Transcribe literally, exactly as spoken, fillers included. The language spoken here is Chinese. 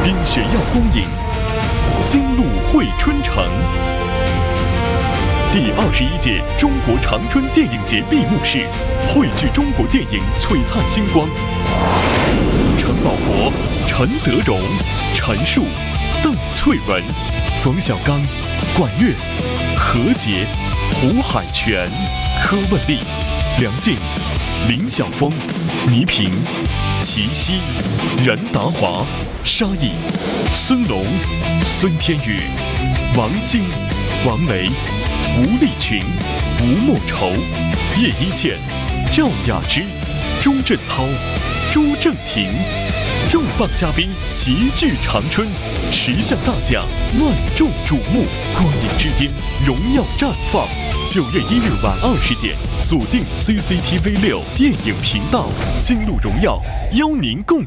冰雪耀光影，金鹿汇春城。第二十一届中国长春电影节闭幕式，汇聚中国电影璀璨星光。陈宝国、陈德容、陈数、邓萃雯、冯小刚、管乐、何洁、胡海泉、柯汶丽、梁静、林晓峰、倪萍、齐溪、任达华、沙溢、孙龙、孙天宇、王晶、王雷、吴丽群、吴莫愁、叶一茜、赵雅芝、朱振涛、朱正廷，重磅嘉宾齐聚长春，十项大奖万众瞩目，光影之巅，荣耀绽放。九月一日晚二十点，锁定 C C T V 六电影频道，金鹿荣耀邀您共。